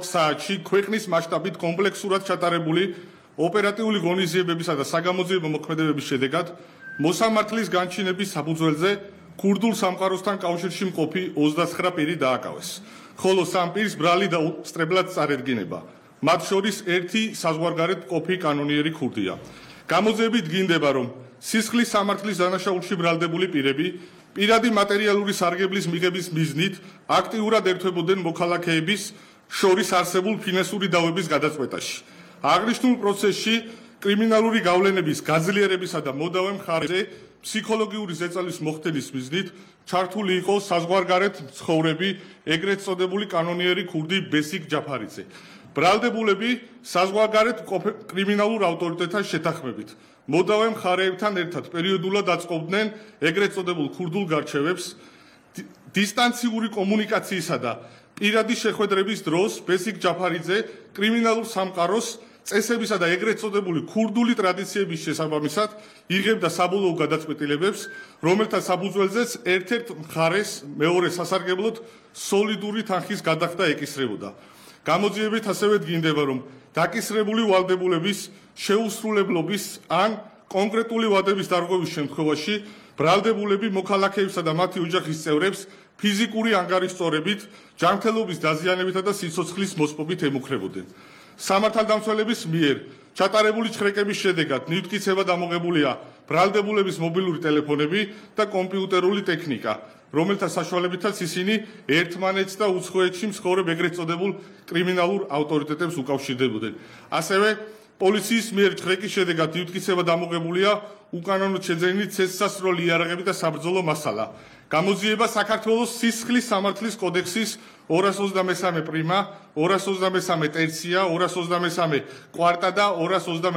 საათში ქვეყნის მასშტაბით კომპლექსურად ჩატარებული ოპერატიული ღონისძიებებისა და საგამოძიებო მოქმედებების შედეგად მოსამართლის განჩინების საფუძველზე ქურდულ სამყაროსთან კავშირში მყოფი 29 პირი დააკავეს, ხოლო 3 პირს ბრალი და სტრებლად წარედგინება. მათ შორის ერთი საზღვარგარეთ მყოფი კანონიერი ქურდია. გამოძიებით დგინდება, რომ სისხლის სამართლის დანაშაულში ბრალდებული პირები პირადი მატერიალური სარგებლის მიღების მიზნით აქტიურად ერთვებოდნენ მოქალაქეების შორის არსებულ ფინანსური დავების გადაწყვეტაში. აღნიშნულ პროცესში კრიმინალური გავლენების გაძლიერებისა და მოდავე მხარეზე ფსიქოლოგიური ზეწოლის მოხდენის მიზნით ჩართული იყო საზღვარგარეთ მცხოვრები ეგრეთ წოდებული კანონიერი ქურდი ბესიკ ჯაფარიძე. ბრალდებულები საზღვარგარეთ კრიმინალურ ავტორიტეტთან შეთანხმებით მოდავე მხარეებთან ერთად პერიოდულად აწყობდნენ ეგრეთ წოდებულ ქურდულ გარჩევებს. დისტანციური კომუნიკაციისა და პირადი შეხვედრების დროს ბესიკ ჯაფარიძე კრიმინალურ სამყაროს წესებისა და ეგრეთ წოდებული ქურდული ტრადიციების შესაბამისად იღებდა საბოლოო გადაწყვეტილებებს, რომელთა საფუძველზეც ერთ-ერთ მხარეს მეორე სასარგებლოდ სოლიდური თანხის გადახდა ეკისრებოდა. გამოძიებით ასევე დგინდება, რომ დაკისრებული ვალდებულების შეუსრულებლობის ან კონკრეტული ვადების დარღვევის შემთხვევაში ბრალდებულები მოქალაქეებსა და მათი ოჯახის წევრებს ფიზიკური ანგარიშწორებით, ჯანმრთელობის დაზიანებითა და სიცოცხლის მოსპობით ემუქრებოდნენ. სამართალდამცველების მიერ ჩატარებული ჩხრეკების შედეგად ნივთკიცებად ამოღებულია ბრალდებულების მობილური ტელეფონები და კომპიუტერული ტექნიკა, რომელთა საშუალებითაც ისინი ერთმანეთს და უცხოეთში მცხოვრებ ეგრეთ წოდებულ კრიმინალურ ავტორიტეტებს უკავშირდებოდნენ. ასევე პოლიციის მიერ ჩხრეკის შედეგად ნივთკიცებად ამოღებულია უკანონოდ შეძენილი ცეცხლსასროლი იარაღები და საბრძოლო მასალა. გამოძიება საქართველოს სისხლის სამართლის კოდექსის 223 პრიმა, 223 ტერცია, 223 კვარტა და 223